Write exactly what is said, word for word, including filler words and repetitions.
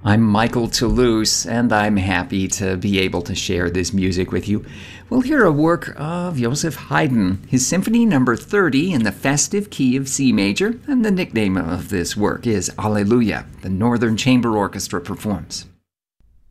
I'm Michael Toulouse, and I'm happy to be able to share this music with you. We'll hear a work of Joseph Haydn, his Symphony Number thirty in the festive key of C major, and the nickname of this work is Alleluia, the Northern Chamber Orchestra performs.